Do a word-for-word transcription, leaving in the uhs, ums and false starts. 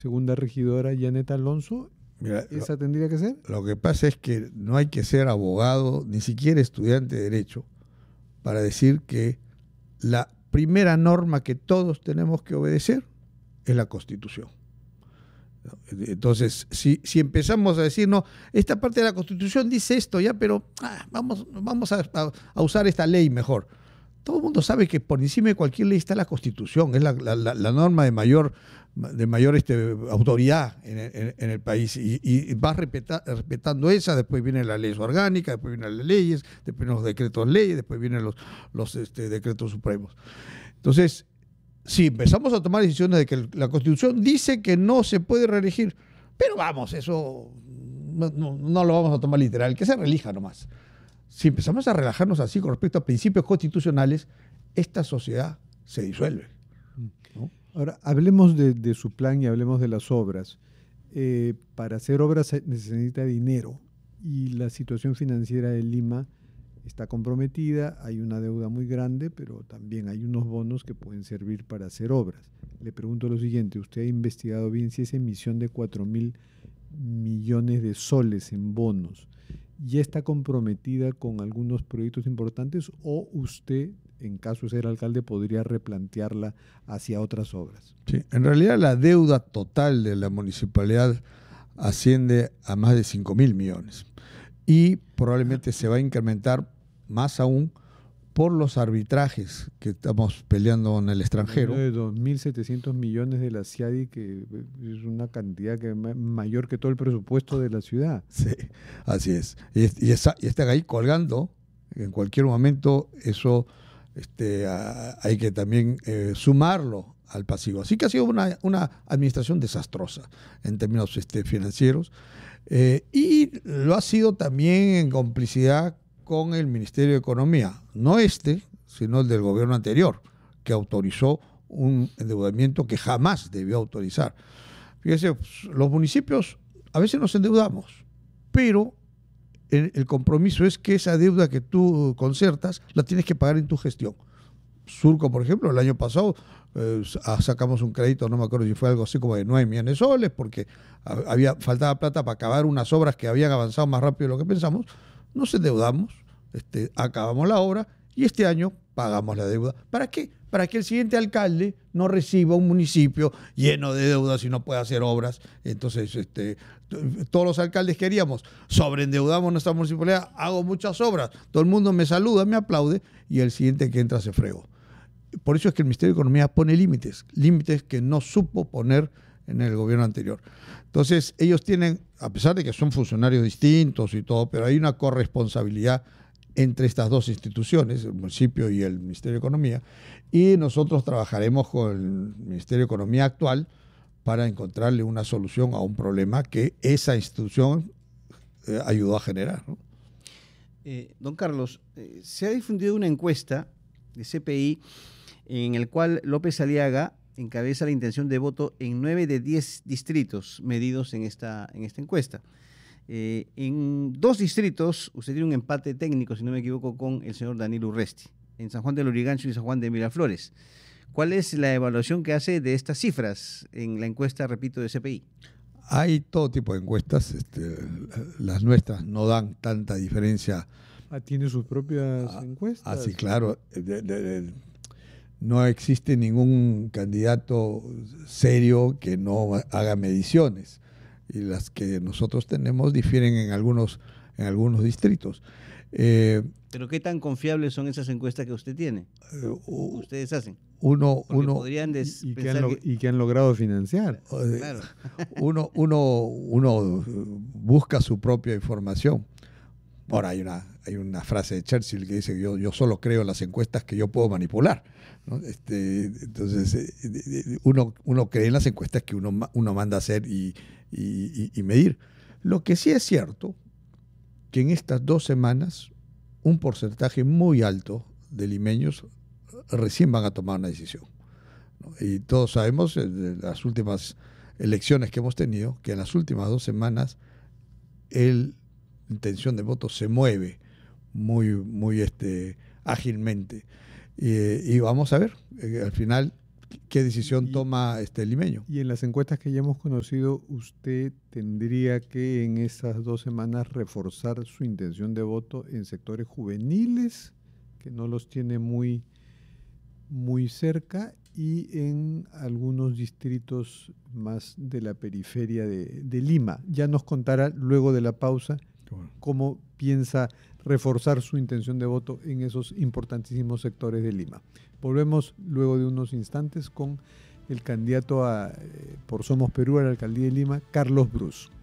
segunda regidora Janet Alonso, Mira, ¿esa lo, tendría que ser? lo que pasa es que no hay que ser abogado, ni siquiera estudiante de Derecho, para decir que la primera norma que todos tenemos que obedecer es la Constitución. Entonces, si, si empezamos a decir, no, esta parte de la Constitución dice esto ya, pero ah, vamos, vamos a, a, a usar esta ley mejor. Todo el mundo sabe que por encima de cualquier ley está la Constitución, es la, la, la norma de mayor, de mayor este, autoridad en, en, en el país, y, y vas respeta, respetando esa, después vienen las leyes orgánicas, después vienen las leyes, después vienen los decretos leyes, después vienen los, los este, decretos supremos. Entonces, si empezamos a tomar decisiones de que la Constitución dice que no se puede reelegir, pero vamos, eso no, no, no lo vamos a tomar literal, que se reelija nomás. Si empezamos a relajarnos así con respecto a principios constitucionales, esta sociedad se disuelve, ¿no? Ahora, hablemos de, de su plan y hablemos de las obras. Eh, para hacer obras se necesita dinero y la situación financiera de Lima está comprometida, hay una deuda muy grande, pero también hay unos bonos que pueden servir para hacer obras. Le pregunto lo siguiente, ¿usted ha investigado bien si esa emisión de cuatro mil millones de soles en bonos ya está comprometida con algunos proyectos importantes o usted, en caso de ser alcalde, podría replantearla hacia otras obras? Sí, en realidad la deuda total de la municipalidad asciende a más de cinco mil millones y probablemente se va a incrementar más aún por los arbitrajes que estamos peleando en el extranjero. De dos mil setecientos millones de la CIADI, que es una cantidad que es mayor que todo el presupuesto de la ciudad. Sí, así es. Y, y, esa, y están ahí colgando, en cualquier momento eso este, a, hay que también eh, sumarlo al pasivo. Así que ha sido una, una administración desastrosa en términos este, financieros eh, y lo ha sido también en complicidad con el Ministerio de Economía, no este, sino el del gobierno anterior, que autorizó un endeudamiento que jamás debió autorizar. Fíjese, los municipios a veces nos endeudamos, pero el, el compromiso es que esa deuda que tú concertas la tienes que pagar en tu gestión. Surco, por ejemplo, el año pasado eh, sacamos un crédito, no me acuerdo si fue algo así como de nueve millones de soles, porque había, faltaba plata para acabar unas obras que habían avanzado más rápido de lo que pensamos. Nos endeudamos, este, acabamos la obra y este año pagamos la deuda. ¿Para qué? Para que el siguiente alcalde no reciba un municipio lleno de deudas y no pueda hacer obras. Entonces, este, todos los alcaldes queríamos, sobreendeudamos nuestra municipalidad, hago muchas obras, todo el mundo me saluda, me aplaude y el siguiente que entra se fregó. Por eso es que el Ministerio de Economía pone límites, límites que no supo poner en el gobierno anterior. Entonces, ellos tienen, a pesar de que son funcionarios distintos y todo, pero hay una corresponsabilidad entre estas dos instituciones, el municipio y el Ministerio de Economía, y nosotros trabajaremos con el Ministerio de Economía actual para encontrarle una solución a un problema que esa institución eh, ayudó a generar, ¿no? Eh, don Carlos, eh, se ha difundido una encuesta de C P I en el cual López Aliaga encabeza la intención de voto en nueve de diez distritos medidos en esta, en esta encuesta. Eh, en dos distritos usted tiene un empate técnico, si no me equivoco, con el señor Daniel Urresti, en San Juan de Lurigancho y San Juan de Miraflores. ¿Cuál es la evaluación que hace de estas cifras en la encuesta, repito, de C P I? Hay todo tipo de encuestas, este, las nuestras no dan tanta diferencia. Ah, ¿tiene sus propias ah, encuestas? Ah, sí, claro. De, de, de, no existe ningún candidato serio que no haga mediciones. Y las que nosotros tenemos difieren en algunos, en algunos distritos. Eh, ¿Pero qué tan confiables son esas encuestas que usted tiene? Uh, ¿Ustedes hacen? Uno, uno, podrían des y, que han que... y que han logrado financiar. Eh, claro. uno, uno, uno busca su propia información. Ahora hay una, hay una frase de Churchill que dice que yo, yo solo creo en las encuestas que yo puedo manipular, ¿no? Este, entonces, eh, uno, uno cree en las encuestas que uno, uno manda a hacer y, y, y medir. Lo que sí es cierto, que en estas dos semanas un porcentaje muy alto de limeños recién van a tomar una decisión, ¿no? Y todos sabemos, de las últimas elecciones que hemos tenido, que en las últimas dos semanas el intención de voto se mueve muy, muy este, ágilmente. Y, y vamos a ver, eh, al final qué decisión Y- toma este limeño. Y en las encuestas que ya hemos conocido, usted tendría que en esas dos semanas reforzar su intención de voto en sectores juveniles, que no los tiene muy, muy cerca, y en algunos distritos más de la periferia de, de Lima. Ya nos contará luego de la pausa cómo piensa reforzar su intención de voto en esos importantísimos sectores de Lima. Volvemos luego de unos instantes con el candidato a, eh, por Somos Perú a la alcaldía de Lima, Carlos Brus.